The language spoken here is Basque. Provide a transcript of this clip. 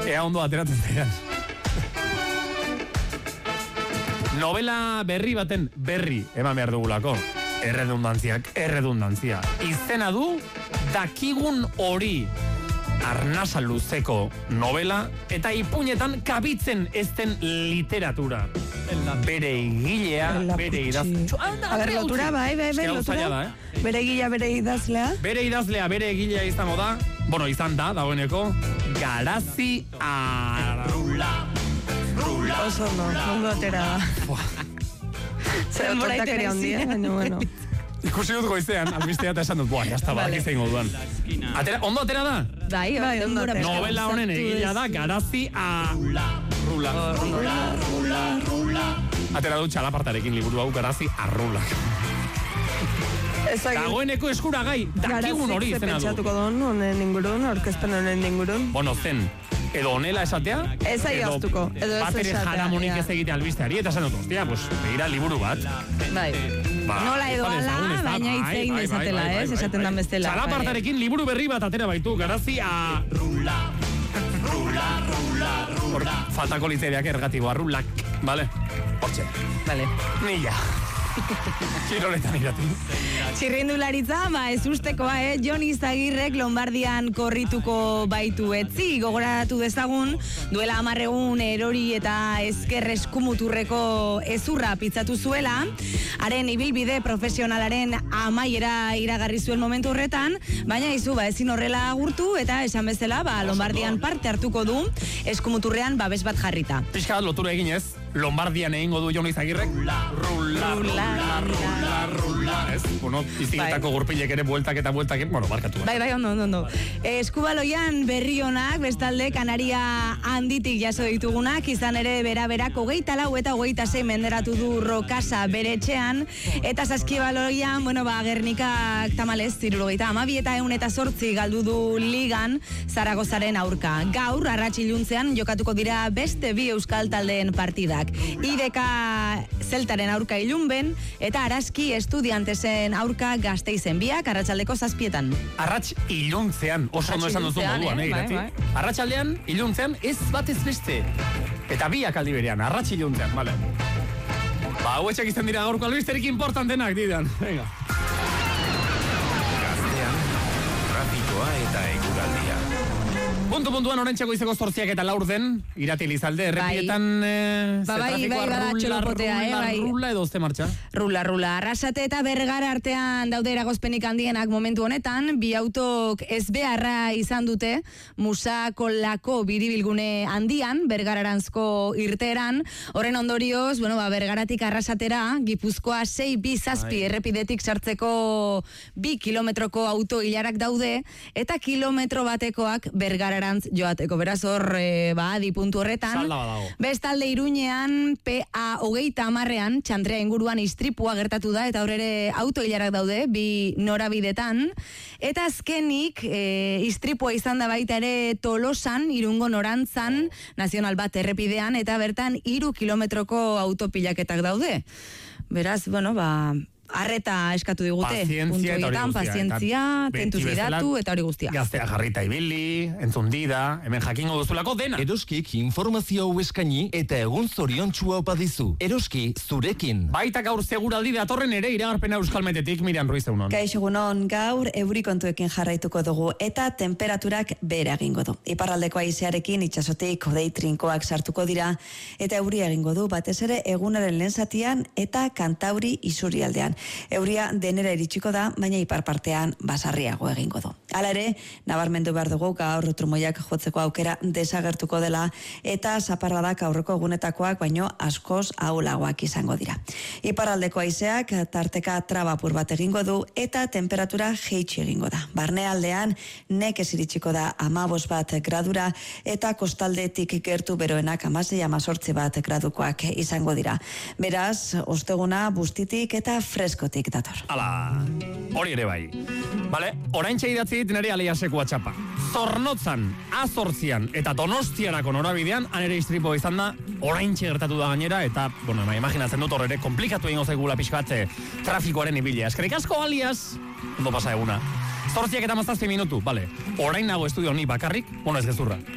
Ea ondo ateratzen zaidan. Novela berri baten berri eman behar dugulako. Erredundantzia. Izena du Dakigun Hori. Arnasa luzeko novela eta ipuinetan kabitzen ezten literatura. Bere egilea, bere idazlea. A ber, lotura, bai, lotura. Bere egilea, bere idazlea. Bere idazlea, bere egilea izango da. Bueno, izan da, dagoeneko. Garazi Arrula. Oso ondo atera da. Zer otortakeria handia, bueno. Ikusi dut goizean, albistea eta esan dut, jazta, badak izan goduan. Ondo atera da? Bai, ondo atera. Novela honen egilea da, Garazi Arrula. Atera dut txalapartarekin liburu hau, Garazi Arrula. Dagoeneko eskuragai, Dakigun Hori izena du. Garazik pentsatuko duen, honen ingurun, orkezpen honen ingurun. Bueno, zen, edo honela esatea, ez aioztuko, edo ez bat ere jaramonik ez egite albisteari, eta esan dut, ostia, pues, begira liburu bat. Bai. Nola edo ala, baina hitzein izatela, esaten dan bestela. Txalapartarekin liburu berri bat atera baitu, Garazi Arrula. Faltako litzeideak ergatibo, arrulak, bale? Hortxe. Bale. Mila. Txiroletan irati. Txirrindularitza, ez ustekoa, Jon Izagirrek Lombardian korrituko baitu etzi. Gogoratu dezagun, duela 10 egun erori eta ezker eskumuturreko ezurra pitzatu zuela. Haren ibilbide profesionalaren amaiera iragarri zuen momentu horretan, baina ezin horrela agurtu eta esan bezala, Lombardian parte hartuko du eskumuturrean babes bat jarrita. Pixka lotura eginez, Lombardian egingo du Jon Izagirrek. Rula. Ez, bueno, iztigetako gurpilek ere bueltak, bueno, barkatu. Bai, ondo. Eskubaloian berri honak, bestalde, Kanaria handitik jaso ditugunak, izan ere berak 24 eta 26 menderatu du Rokasa bere etxean, eta Saskibaloian, Gernikak tamalez, 72 eta 108 galdu du ligan Zaragozaren aurka. Gaur, arratsilluntzean jokatuko dira beste bi euskal taldeen partidak. IDK Zeltaren aurka Ilunben, eta Araski Estudiantesen aurka Gasteizen, biak arratsaldeko 7:00. Arrats iluntzean, oso ondo esan duzu moduan, irati. Arratsaldean, iluntzean, ez bat ez beste. Eta biak aldi berean, arrats iluntzean, bale. Hauetxak izan dira gaurko albisterik importantenak, didan. Venga. Gaztean, trafikoa eta eguraldia. Puntuan orentxako izeko 8 eta 4 den, Irati Elizalde, errepietan rula edo oste martxa? Rula. Arrasate eta Bergara artean daude eragozpenik handienak momentu honetan, bi autok ez beharra izan dute, Musakolako biribilgune handian, Bergararanzko irteeran, horren ondorioz, Bergaratik Arrasatera, Gipuzkoa 6-2-7 errepidetik sartzeko 2 kilometroko auto hilarak daude, eta kilometro batekoak Bergararantz joateko. Beraz hor, adi puntu horretan. Bestalde Iruñean, PA 30 Txantrea inguruan istripua gertatu da, eta horre auto hilarak daude, bi norabidetan. Eta azkenik, istripua izan da baita ere Tolosan, Irungo norantzan, nazional bat errepidean, eta bertan 3 kilometroko autopilaketak daude. Beraz, arreta eskatu digute. Pazientzia, tentuz bidatu, eta hori guztia. Gaztea jarrita ibili, entzundida, hemen jakingo duzulako dena. Eroskik informazio hau eskaini eta egun zoriontsua opa dizu. Eroski, zurekin. Baita gaur seguraldi datorren ere iragarpena Euskalmetetik, Miriam Ruiz egunon. Kaixo egunon, gaur eurikontuekin jarraituko dugu eta temperaturak behera egingo du. Iparraldeko haizearekin itsasotik hodei trinkoak sartuko dira eta euria egingo du batez ere egunaren lehen zatian eta Kantauri isurialdean. Euria denera iritsiko da, baina ipar partean basarriago egingo du. Hala ere, nabarmendu behar dugu gaur trumoiak jotzeko aukera desagertuko dela eta zaparradak aurreko egunetakoak baino askoz ahulagoak izango dira. Iparraldeko haizeak tarteka trabapur bat egingo du eta temperatura jeitsi egingo da. Barnealdean nekez iritsiko da 15 gradura eta kostaldetik gertu beroenak 16-18 bat gradukoak izango dira. Beraz, osteguna bustitik eta freskotik dator. Hala, hori ere bai. Bale, oraintxe idatzi dit nire Aleiaseko atxapa. Zornotzan, Azortzian eta Donostiarako norabidean, anere istripo izan da, oraintxe gertatu da gainera, eta, imaginatzen dut horre komplikatu egingo zaigula pixkat trafikoaren ibilea. Eskerrik asko, Alias, ondo pasa eguna. 8 eta 17 minutu, bale. Orain nago estudio honi bakarrik, ez gezurra.